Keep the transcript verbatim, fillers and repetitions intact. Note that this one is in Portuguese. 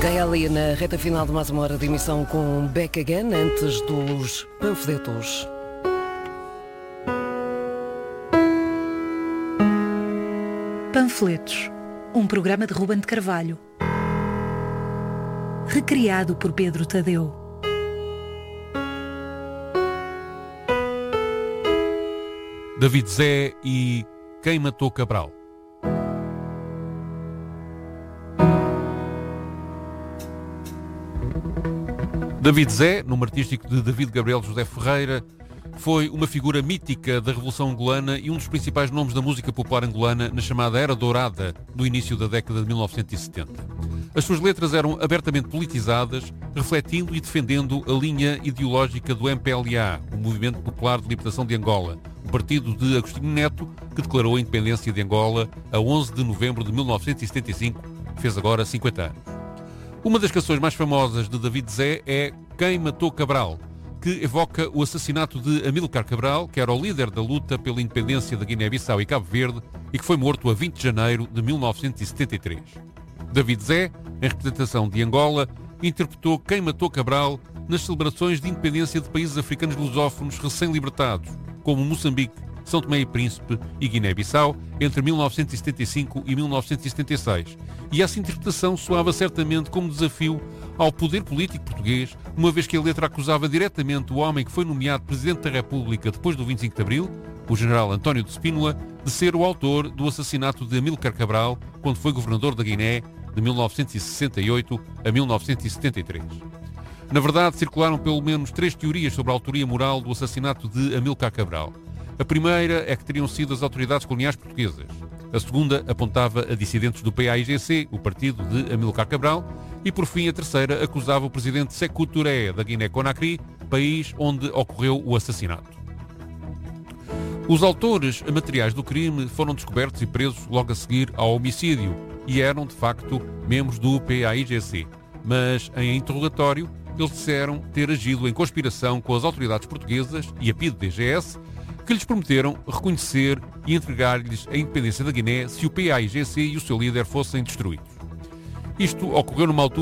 Gael e na reta final de mais uma hora de emissão com Back Again, antes dos panfletos. Panfletos, um programa de Ruben de Carvalho, recriado por Pedro Tadeu. David Zé e Quem Matou Cabral. David Zé, nome artístico de David Gabriel José Ferreira, foi uma figura mítica da Revolução Angolana e um dos principais nomes da música popular angolana na chamada Era Dourada, no início da década de mil novecentos e setenta. As suas letras eram abertamente politizadas, refletindo e defendendo a linha ideológica do M P L A, o Movimento Popular de Libertação de Angola, o partido de Agostinho Neto, que declarou a independência de Angola a onze de novembro de mil novecentos e setenta e cinco, fez agora cinquenta anos. Uma das canções mais famosas de David Zé é Quem Matou Cabral, que evoca o assassinato de Amílcar Cabral, que era o líder da luta pela independência da Guiné-Bissau e Cabo Verde e que foi morto a vinte de janeiro de mil novecentos e setenta e três. David Zé, em representação de Angola, interpretou Quem Matou Cabral nas celebrações de independência de países africanos lusófonos recém-libertados, como Moçambique, São Tomé e Príncipe e Guiné-Bissau, entre mil novecentos e setenta e cinco e mil novecentos e setenta e seis. E essa interpretação soava certamente como desafio ao poder político português, uma vez que a letra acusava diretamente o homem que foi nomeado Presidente da República depois do vinte e cinco de abril, o general António de Spínola, de ser o autor do assassinato de Amílcar Cabral, quando foi governador da Guiné, de mil novecentos e sessenta e oito a mil novecentos e setenta e três. Na verdade, circularam pelo menos três teorias sobre a autoria moral do assassinato de Amílcar Cabral. A primeira é que teriam sido as autoridades coloniais portuguesas. A segunda apontava a dissidentes do P A I G C, o partido de Amílcar Cabral, e por fim a terceira acusava o presidente Sékou Touré da Guiné-Conakry, país onde ocorreu o assassinato. Os autores materiais do crime foram descobertos e presos logo a seguir ao homicídio e eram, de facto, membros do P A I G C. Mas, em interrogatório, eles disseram ter agido em conspiração com as autoridades portuguesas e a P I D D G S, que lhes prometeram reconhecer e entregar-lhes a independência da Guiné se o P A I G C e o seu líder fossem destruídos. Isto ocorreu numa altura